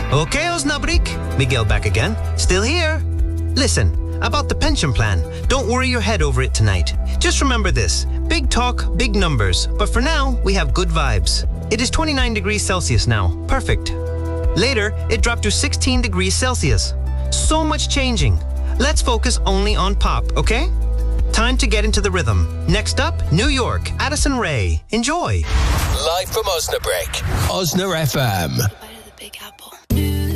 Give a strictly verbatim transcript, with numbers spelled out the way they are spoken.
Okay, Osnabrück. Miguel back again. Still here. Listen, about the pension plan. Don't worry your head over it tonight. Just remember this. Big talk, big numbers. But for now, we have good vibes. It is twenty-nine degrees Celsius now. Perfect. Later, it dropped to sixteen degrees Celsius. So much changing. Let's focus only on pop, okay? Time to get into the rhythm. Next up, New York, Addison Rae. Enjoy. Live from Osnabrück, Osna F M. Bite of the Big Apple.